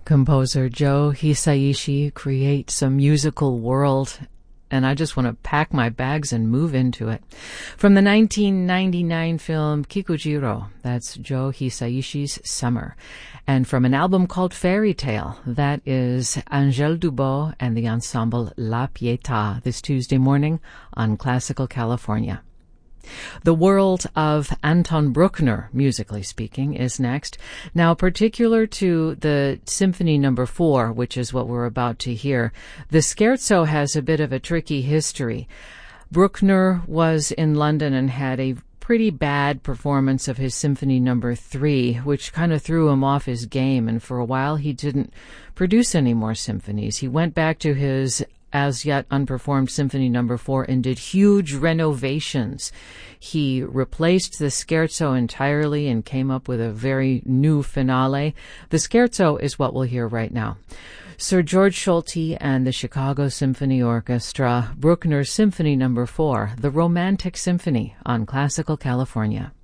Composer Joe Hisaishi creates a musical world, and I just want to pack my bags and move into it. From the 1999 film Kikujiro, that's Joe Hisaishi's Summer. And from an album called Fairy Tale, that is Angèle Dubos and the ensemble La Pietà, this Tuesday morning on Classical California. The world of Anton Bruckner, musically speaking, is next. Now, particular to the Symphony No. 4, which is what we're about to hear, the scherzo has a bit of a tricky history. Bruckner was in London and had a pretty bad performance of his Symphony No. 3, which kind of threw him off his game, and for a while he didn't produce any more symphonies. He went back to his as yet unperformed Symphony No. 4 and did huge renovations. He replaced the scherzo entirely and came up with a very new finale. The scherzo is what we'll hear right now. Sir George Solti and the Chicago Symphony Orchestra, Bruckner's Symphony No. 4, the Romantic Symphony on Classical California.